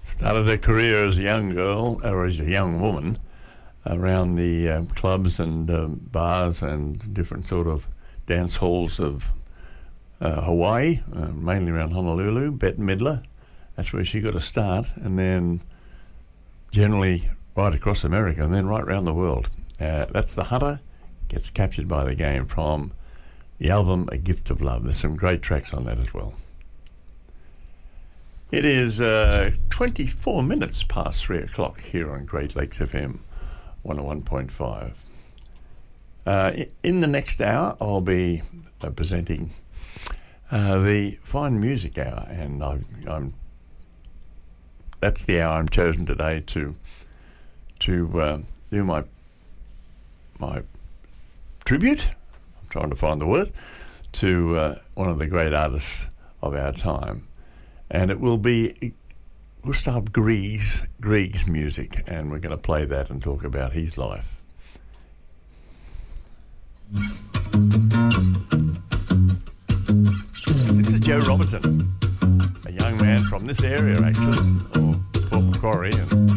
Started her career as a young girl, or as a young woman, around the clubs and bars and different sort of dance halls of Hawaii, mainly around Honolulu, Bette Midler. That's where she got a start, and then generally right across America, and then right around the world. That's The Hunter, Gets Captured by the Game, from the album A Gift of Love. There's some great tracks on that as well. It is 24 minutes past 3 o'clock here on Great Lakes FM 101.5. In the next hour, I'll be presenting the Fine Music Hour, and that's the hour I'm chosen today to do my tribute. I'm trying to find the word to one of the great artists of our time. And it will be Gustav Grieg's music, and we're going to play that and talk about his life. This is Joe Robertson, a young man from this area, actually, or Port Macquarie, and